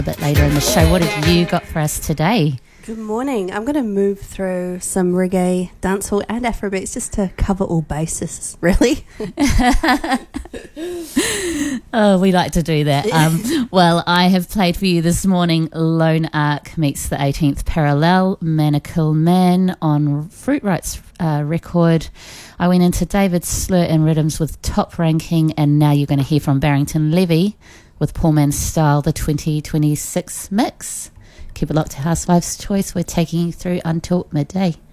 A bit later in the show. What have you got for us today? Good morning. I'm going to move through some reggae, dancehall and Afrobeats just to cover all bases, really. Oh, we like to do that. Well, I have played for you this morning Lone Ark meets the 18th Parallel, Manacul Man on Fruit Rights record. I went into David Slur and Rhythms with Top Ranking, and now you're going to hear from Barrington Levy with Poor Man's Style, the 2026 mix. Keep it locked to Housewives Choice. We're taking you through until midday.